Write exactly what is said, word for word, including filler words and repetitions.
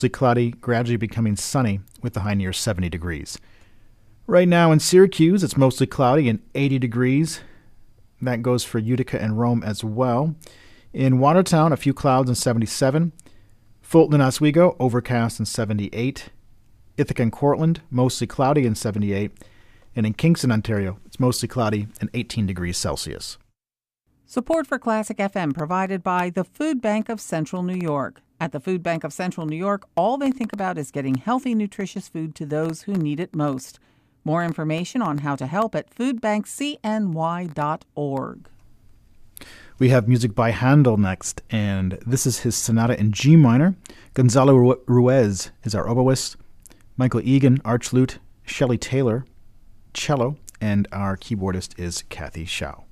Cloudy, gradually becoming sunny with the high near seventy degrees. Right now in Syracuse, it's mostly cloudy and eighty degrees. That goes for Utica and Rome as well. In Watertown, a few clouds and seventy-seven. Fulton and Oswego, overcast and seventy-eight. Ithaca and Cortland, mostly cloudy and seventy-eight. And in Kingston, Ontario, it's mostly cloudy and eighteen degrees Celsius. Support for Classic F M provided by the Food Bank of Central New York. At the Food Bank of Central New York, all they think about is getting healthy, nutritious food to those who need it most. More information on how to help at food bank c n y dot org. We have music by Handel next, and this is his sonata in G minor. Gonzalo Ruiz is our oboist. Michael Egan, arch lute. Shelley Taylor, cello. And our keyboardist is Kathy Shao.